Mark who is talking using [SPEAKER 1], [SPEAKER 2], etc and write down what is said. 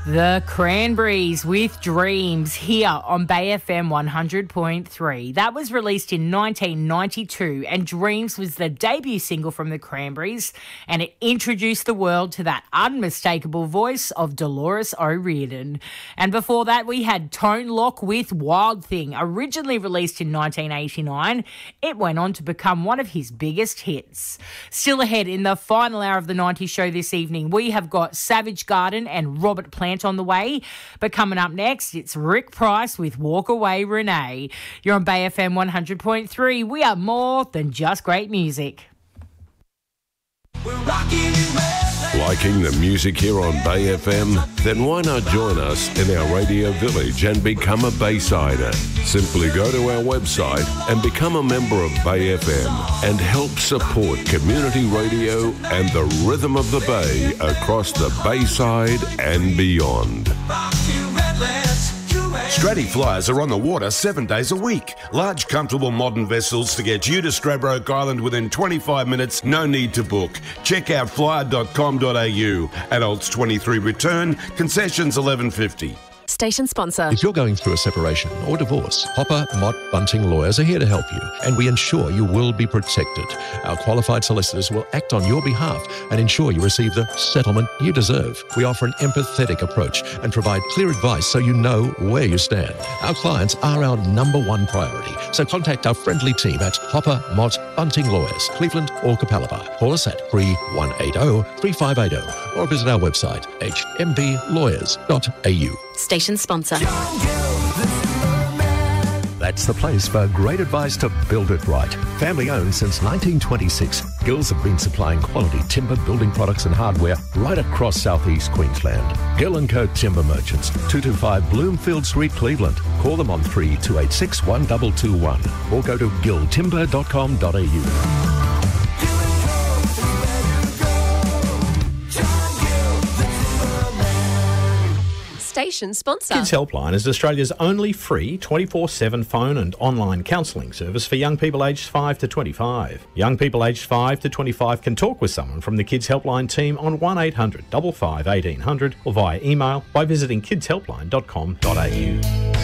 [SPEAKER 1] The Cranberries with Dreams here on Bay FM 100.3. That was released in 1992 and Dreams was the debut single from the Cranberries and it introduced the world to that unmistakable voice of Dolores O'Riordan. And before that we had Tone Loc with Wild Thing, originally released in 1989. It went on to become one of his biggest hits. Still ahead in the final hour of the 90s show this evening, we have got Savage Garden and Robert Plant on the way. But coming up next, it's Rick Price with Walk Away Renee. You're on Bay FM 100.3. We are more than just great music.
[SPEAKER 2] Liking the music here on Bay FM? Then why not join us in our radio village and become a Baysider? Simply go to our website and become a member of Bay FM and help support community radio and the rhythm of the Bay across the Bayside and beyond.
[SPEAKER 3] Stratty Flyers are on the water 7 days a week. Large, comfortable, modern vessels to get you to Stradbroke Island within 25 minutes. No need to book. Check out flyer.com.au. Adults 23 return. Concessions $11.50.
[SPEAKER 4] Station sponsor.
[SPEAKER 5] If you're going through a separation or divorce, Hopper, Mott, Bunting Lawyers are here to help you, and we ensure you will be protected. Our qualified solicitors will act on your behalf and ensure you receive the settlement you deserve. We offer an empathetic approach and provide clear advice so you know where you stand. Our clients are our number one priority, so contact our friendly team at Hopper, Mott, Bunting Lawyers, Cleveland or Capalaba. Call us at 3180-3580 or visit our website, hmblawyers.au.
[SPEAKER 4] Station sponsor.
[SPEAKER 6] That's the place for great advice to build it right. Family owned since 1926, Gills have been supplying quality timber building products and hardware right across southeast Queensland. Gill & Co Timber Merchants, 225 Bloomfield Street, Cleveland. Call them on 3286 1221 or go to gilltimber.com.au.
[SPEAKER 4] Station sponsor.
[SPEAKER 7] Kids Helpline is Australia's only free 24/7 phone and online counselling service for young people aged 5 to 25. Young people aged 5 to 25 can talk with someone from the Kids Helpline team on 1800 55 1800 or via email by visiting kidshelpline.com.au.